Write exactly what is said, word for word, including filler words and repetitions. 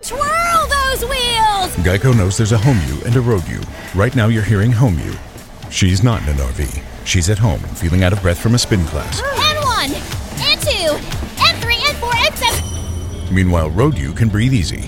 twirl those wheels! Geico knows there's a home you and a road you. Right now you're hearing home you. She's not in an R V. She's at home, feeling out of breath from a spin class. And one, and two, and three, and four, and seven. Meanwhile, road you can breathe easy.